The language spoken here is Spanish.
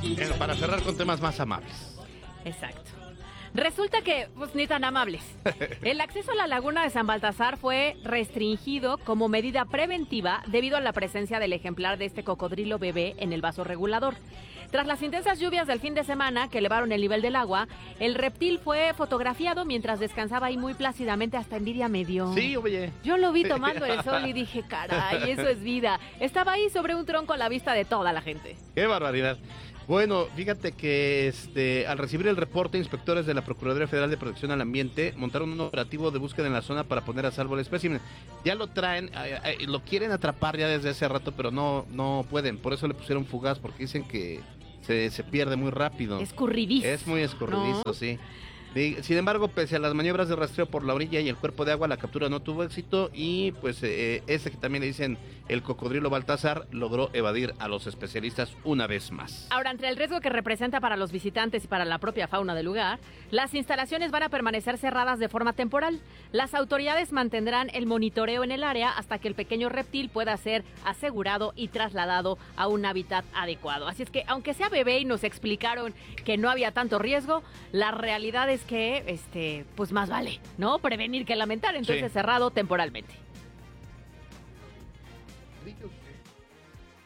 Para cerrar con temas más amables. Exacto. Resulta que, pues, ni tan amables. El acceso a la laguna de San Baltasar fue restringido como medida preventiva debido a la presencia del ejemplar de este cocodrilo bebé en el vaso regulador. Tras las intensas lluvias del fin de semana que elevaron el nivel del agua, el reptil fue fotografiado mientras descansaba ahí muy plácidamente, hasta envidia me dio. Sí, oye. Yo lo vi tomando el sol y dije, caray, eso es vida. Estaba ahí sobre un tronco a la vista de toda la gente. ¡Qué barbaridad! Bueno, fíjate que al recibir el reporte, inspectores de la Procuraduría Federal de Protección al Ambiente montaron un operativo de búsqueda en la zona para poner a salvo el espécimen. Ya lo traen, lo quieren atrapar ya desde hace rato, pero no pueden. Por eso le pusieron fugaz, porque dicen que se pierde muy rápido. Escurridizo. Es muy escurridizo, ¿no? Sí. Sin embargo, pese a las maniobras de rastreo por la orilla y el cuerpo de agua, la captura no tuvo éxito y pues ese que también le dicen el cocodrilo Baltasar logró evadir a los especialistas una vez más. Ahora, entre el riesgo que representa para los visitantes y para la propia fauna del lugar, las instalaciones van a permanecer cerradas de forma temporal. Las autoridades mantendrán el monitoreo en el área hasta que el pequeño reptil pueda ser asegurado y trasladado a un hábitat adecuado. Así es que, aunque sea bebé y nos explicaron que no había tanto riesgo, la realidad es que, pues más vale, ¿no? Prevenir que lamentar, entonces sí. Cerrado temporalmente.